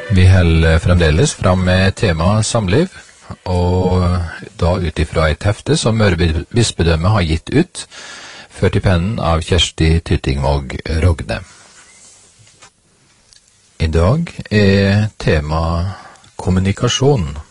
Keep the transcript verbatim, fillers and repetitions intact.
Vi holder fremdeles fram med tema samliv, og da utifra et hefte som Møre bispedømme har gitt ut, ført i pennen av Kjersti Tyttingvåg Rogne. I dag er tema kommunikasjon.